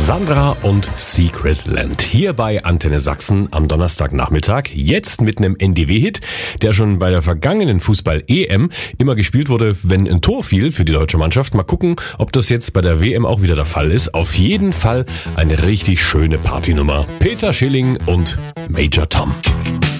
Sandra und Secret Land hier bei Antenne Sachsen am Donnerstagnachmittag. Jetzt mit einem NDW-Hit, der schon bei der vergangenen Fußball-EM immer gespielt wurde, wenn ein Tor fiel für die deutsche Mannschaft. Mal gucken, ob das jetzt bei der WM auch wieder der Fall ist. Auf jeden Fall eine richtig schöne Partynummer. Peter Schilling und Major Tom.